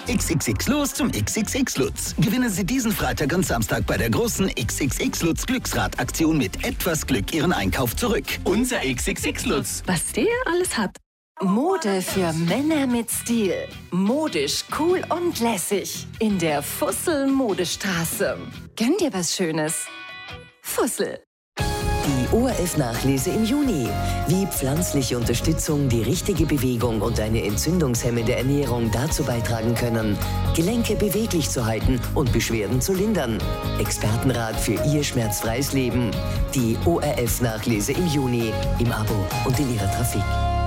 XXX los zum XXX Lutz. Gewinnen Sie diesen Freitag und Samstag bei der großen XXX Lutz Glücksrad-Aktion mit etwas Glück Ihren Einkauf zurück. Unser XXX Lutz. Was der alles hat. Mode für Männer mit Stil. Modisch, cool und lässig. In der Fussel-Modestraße. Gönn dir was Schönes. Fussel. Die ORF-Nachlese im Juni. Wie pflanzliche Unterstützung, die richtige Bewegung und eine entzündungshemmende Ernährung dazu beitragen können, Gelenke beweglich zu halten und Beschwerden zu lindern. Expertenrat für Ihr schmerzfreies Leben. Die ORF-Nachlese im Juni. Im Abo und in Ihrer Trafik.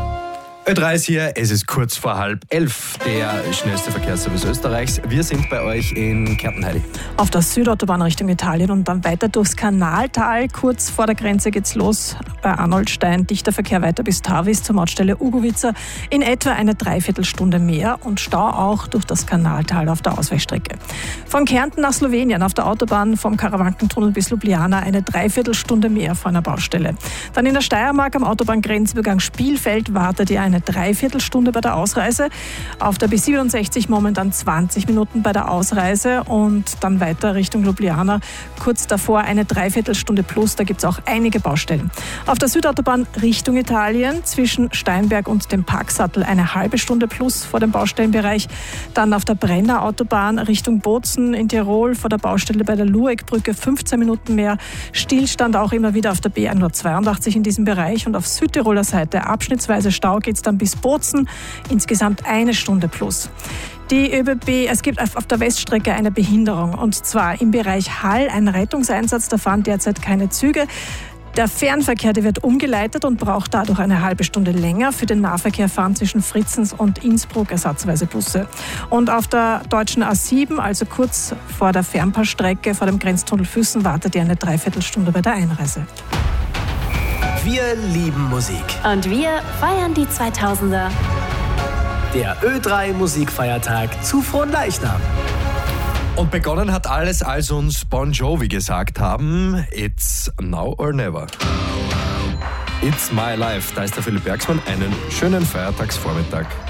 Ö3 ist hier, es ist kurz vor 10:30, der schnellste Verkehrsservice Österreichs. Wir sind bei euch in Kärnten, Heidi. Auf der Südautobahn Richtung Italien und dann weiter durchs Kanaltal. Kurz vor der Grenze geht's los bei Arnoldstein. Dichter Verkehr weiter bis Tavis zur Mautstelle Ugovica. In etwa eine Dreiviertelstunde mehr und Stau auch durch das Kanaltal auf der Ausweichstrecke. Von Kärnten nach Slowenien auf der Autobahn vom Karawankentunnel bis Ljubljana eine Dreiviertelstunde mehr vor einer Baustelle. Dann in der Steiermark am Autobahngrenzübergang Spielfeld wartet ihr eine Dreiviertelstunde bei der Ausreise. Auf der B67 momentan 20 Minuten bei der Ausreise und dann weiter Richtung Ljubljana. Kurz davor eine Dreiviertelstunde plus, da gibt es auch einige Baustellen. Auf der Südautobahn Richtung Italien zwischen Steinberg und dem Parksattel eine halbe Stunde plus vor dem Baustellenbereich. Dann auf der Brenner Autobahn Richtung Bozen in Tirol vor der Baustelle bei der Lueckbrücke 15 Minuten mehr. Stillstand auch immer wieder auf der B182 in diesem Bereich und auf Südtiroler Seite abschnittsweise Stau geht es dann bis Bozen, insgesamt eine Stunde plus. Die ÖBB, es gibt auf der Weststrecke eine Behinderung und zwar im Bereich Hall ein Rettungseinsatz, da fahren derzeit keine Züge. Der Fernverkehr, der wird umgeleitet und braucht dadurch eine halbe Stunde länger. Für den Nahverkehr fahren zwischen Fritzens und Innsbruck ersatzweise Busse. Und auf der deutschen A7, also kurz vor der Fernpassstrecke, vor dem Grenztunnel Füssen, wartet ihr eine Dreiviertelstunde bei der Einreise. Wir lieben Musik. Und wir feiern die 2000er. Der Ö3 Musikfeiertag zu Fronleichnam. Und begonnen hat alles, als uns Bon Jovi gesagt haben, it's now or never. It's my life. Da ist der Philipp Bergsmann. Einen schönen Feiertagsvormittag.